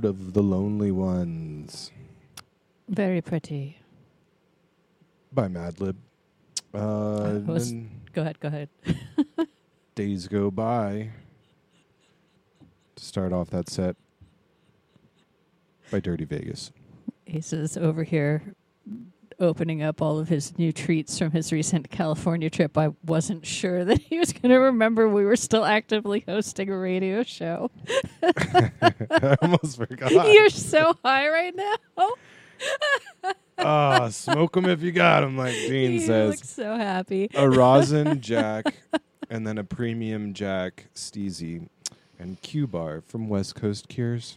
Of the Lonely Ones Very pretty. by Madlib. Then Go ahead. Days Go By to start off that set by Dirty Vegas. Ace is over here opening up all of his new treats from his recent California trip. I wasn't sure that he was going to remember we were still actively hosting a radio show. I almost forgot. You're so high right now. Smoke 'em if you got 'em, like Dean You says. look so happy. A rosin Jack and then a premium Jack Steezy and Q-Bar from West Coast Cures.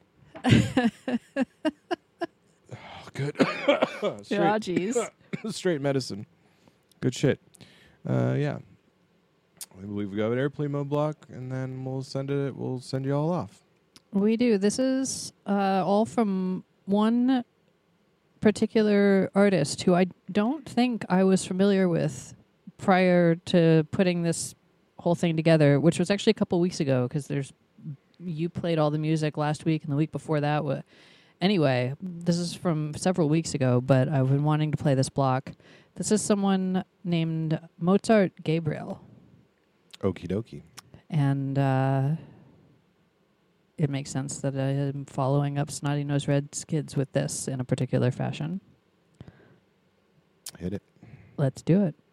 Good. Oh, geez. Straight medicine. Good shit. Yeah. We've got an airplane mode block, and then we'll send you all off. We do. This is all from one particular artist who I don't think I was familiar with prior to putting this whole thing together, which was actually a couple weeks ago, because you played all the music last week and the week before that. Anyway, this is from several weeks ago, but I've been wanting to play this block. This is someone named Mozart Gabriel. Okie dokie. And it makes sense that I am following up Snotty Nose Red's Kids with this in a particular fashion. Hit it. Let's do it.